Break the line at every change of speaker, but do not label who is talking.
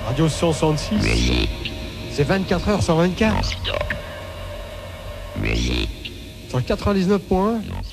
Radio 166. C'est 24 heures sur 24. Sur 99 points.